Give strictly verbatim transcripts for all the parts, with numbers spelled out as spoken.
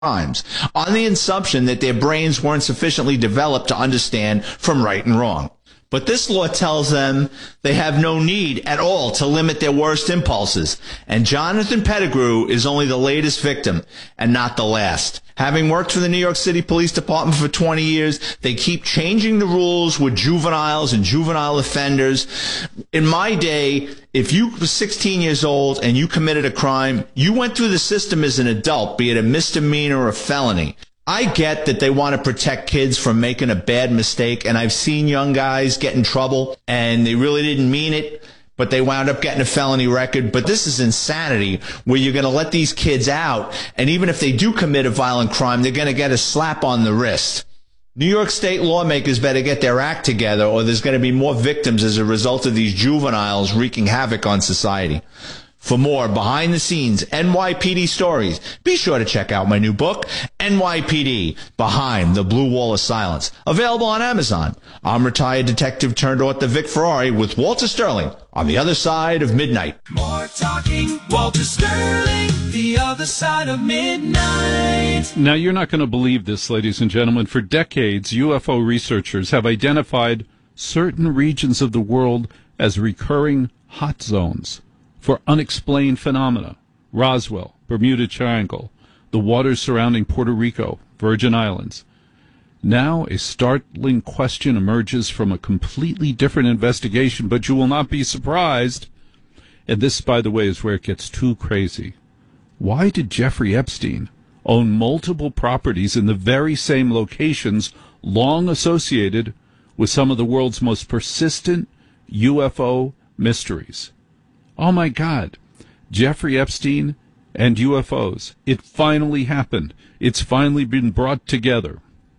crimes on the assumption that their brains weren't sufficiently developed to understand from right and wrong. But this law tells them they have no need at all to limit their worst impulses. And Jonathan Pettigrew is only the latest victim and not the last. Having worked for the New York City Police Department for twenty years, they keep changing the rules with juveniles and juvenile offenders. In my day, if you were sixteen years old and you committed a crime, you went through the system as an adult, be it a misdemeanor or a felony. I get that they want to protect kids from making a bad mistake, and I've seen young guys get in trouble, and they really didn't mean it, but they wound up getting a felony record. But this is insanity, where you're going to let these kids out, and even if they do commit a violent crime, they're going to get a slap on the wrist. New York State lawmakers better get their act together, or there's going to be more victims as a result of these juveniles wreaking havoc on society. For more behind-the-scenes N Y P D stories, be sure to check out my new book, N Y P D, Behind the Blue Wall of Silence, available on Amazon. I'm retired detective turned author Vic Ferrari with Walter Sterling on The Other Side of Midnight. More talking, Walter Sterling, The Other Side of Midnight. Now, you're not going to believe this, ladies and gentlemen. For decades, U F O researchers have identified certain regions of the world as recurring hot zones for unexplained phenomena. Roswell, Bermuda Triangle, the waters surrounding Puerto Rico, Virgin Islands. Now a startling question emerges from a completely different investigation, but you will not be surprised. And this, by the way, is where it gets too crazy. Why did Jeffrey Epstein own multiple properties in the very same locations long associated with some of the world's most persistent U F O mysteries? Oh, my God. Jeffrey Epstein and U F Os. It finally happened. It's finally been brought together.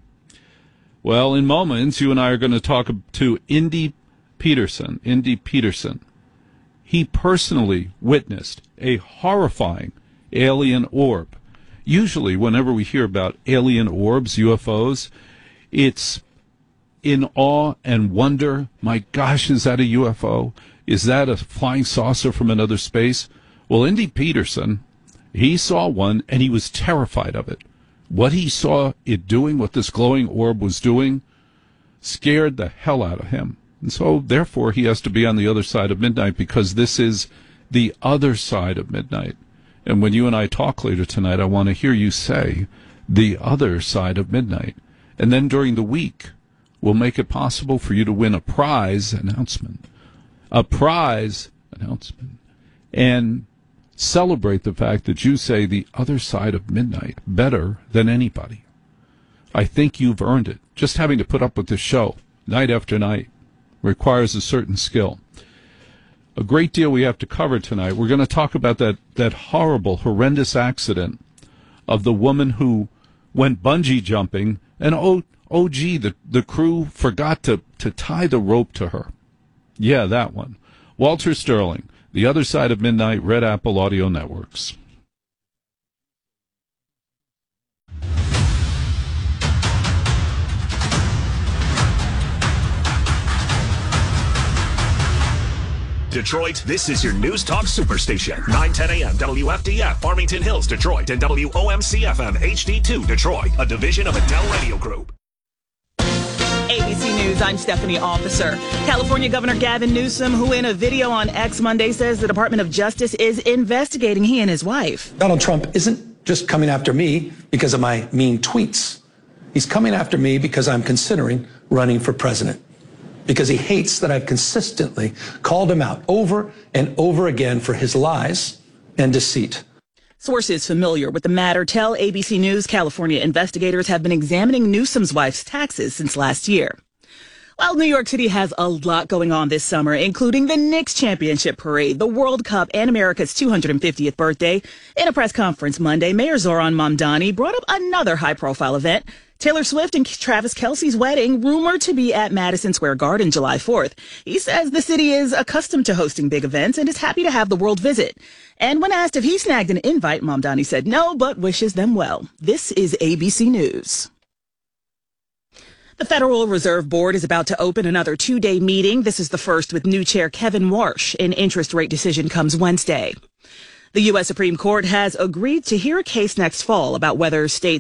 Well, in moments, you and I are going to talk to Indy Peterson. Indy Peterson. He personally witnessed a horrifying alien orb. Usually, whenever we hear about alien orbs, U F Os, it's in awe and wonder. My gosh, is that a U F O? Is that a flying saucer from another space? Well, Indy Peterson, he saw one, and he was terrified of it. What he saw it doing, what this glowing orb was doing, scared the hell out of him. And so, therefore, he has to be on the other side of midnight, because this is the other side of midnight. And when you and I talk later tonight, I want to hear you say, the other side of midnight. And then during the week, we'll make it possible for you to win a prize announcement. A prize announcement. And celebrate the fact that you say the other side of midnight better than anybody. I think you've earned it. Just having to put up with this show night after night requires a certain skill. A great deal we have to cover tonight. We're going to talk about that, that horrible, horrendous accident of the woman who went bungee jumping, and oh, oh gee, the, the crew forgot to, to tie the rope to her. Yeah, that one. Walter Sterling, The Other Side of Midnight, Red Apple Audio Networks. Detroit, this is your News Talk Superstation. nine ten a.m. W F D F, Farmington Hills, Detroit, and W O M C F M H D two, Detroit, a division of Adele Radio Group. A B C News, I'm Stephanie Officer. California Governor Gavin Newsom, who in a video on X Monday says the Department of Justice is investigating he and his wife. Donald Trump isn't just coming after me because of my mean tweets. He's coming after me because I'm considering running for president. Because he hates that I've consistently called him out over and over again for his lies and deceit. Sources familiar with the matter tell A B C News California investigators have been examining Newsom's wife's taxes since last year. While New York City has a lot going on this summer, including the Knicks Championship Parade, the World Cup, and America's two hundred fiftieth birthday, in a press conference Monday, Mayor Zoran Mamdani brought up another high-profile event, Taylor Swift and Travis Kelce's wedding, rumored to be at Madison Square Garden July fourth. He says the city is accustomed to hosting big events and is happy to have the world visit. And when asked if he snagged an invite, Mamdani said no, but wishes them well. This is A B C News. The Federal Reserve Board is about to open another two-day meeting. This is the first with new chair Kevin Warsh. An interest rate decision comes Wednesday. The U S Supreme Court has agreed to hear a case next fall about whether states